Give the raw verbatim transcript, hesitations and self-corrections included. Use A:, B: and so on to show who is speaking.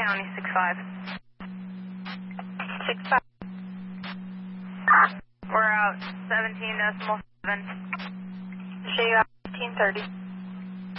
A: County, six five.
B: six five.
A: We're out seventeen decimal seven.
B: Show you out fifteen thirty.